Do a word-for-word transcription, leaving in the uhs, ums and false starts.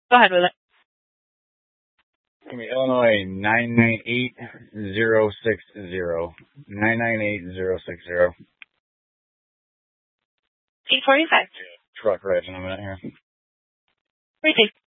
Go ahead with it. Give me Illinois nine nine eight zero six zero. Nine nine eight zero six zero. eight forty-five. Truck right in a minute here. Receive.